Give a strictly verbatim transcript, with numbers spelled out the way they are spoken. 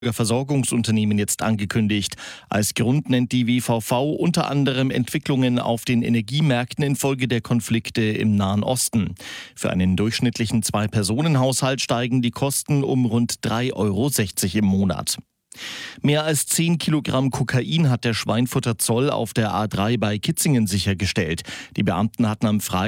Versorgungsunternehmen jetzt angekündigt. Als Grund nennt die W V V unter anderem Entwicklungen auf den Energiemärkten infolge der Konflikte im Nahen Osten. Für einen durchschnittlichen Zwei-Personen-Haushalt steigen die Kosten um rund drei Euro sechzig im Monat. Mehr als zehn Kilogramm Kokain hat der Schweinfurter Zoll auf der A drei bei Kitzingen sichergestellt. Die Beamten hatten am Freitag